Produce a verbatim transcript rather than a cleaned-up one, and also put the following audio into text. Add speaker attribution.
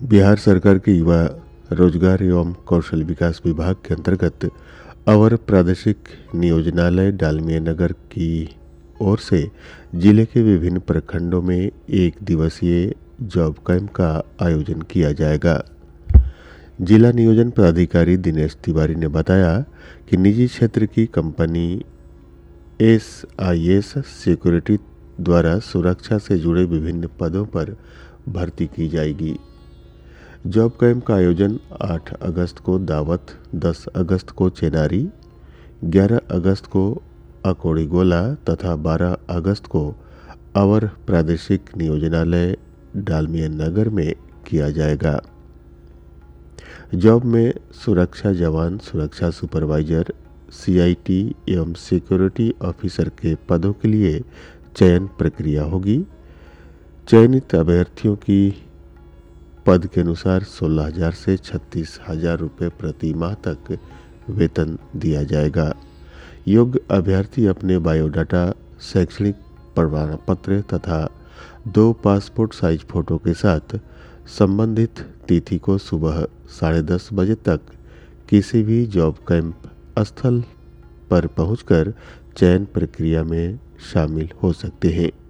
Speaker 1: बिहार सरकार के युवा रोजगार एवं कौशल विकास विभाग के अंतर्गत अवर प्रादेशिक नियोजनालय डालमिया नगर की ओर से जिले के विभिन्न प्रखंडों में एक दिवसीय जॉब कैंप का आयोजन किया जाएगा। जिला नियोजन पदाधिकारी दिनेश तिवारी ने बताया कि निजी क्षेत्र की company S I S security द्वारा सुरक्षा से जुड़े विभिन्न पदों पर भर्ती की जाएगी। जॉब कैंप का आयोजन आठ अगस्त को दावत, दस अगस्त को चेनारी, ग्यारह अगस्त को अकोड़ीगोला तथा बारह अगस्त को अवर प्रादेशिक नियोजनालय डालमिया नगर में किया जाएगा। जॉब में सुरक्षा जवान, सुरक्षा सुपरवाइजर, सी आई टी एवं सिक्योरिटी ऑफिसर के पदों के लिए चयन प्रक्रिया होगी। चयनित अभ्यर्थियों की पद के अनुसार सोलह हजार से छत्तीस हजार रुपये प्रति माह तक वेतन दिया जाएगा। योग्य अभ्यर्थी अपने बायोडाटा, शैक्षणिक प्रमाण पत्र तथा दो पासपोर्ट साइज फोटो के साथ संबंधित तिथि को सुबह साढ़े दस बजे तक किसी भी जॉब कैंप स्थल पर पहुंचकर चयन प्रक्रिया में शामिल हो सकते हैं।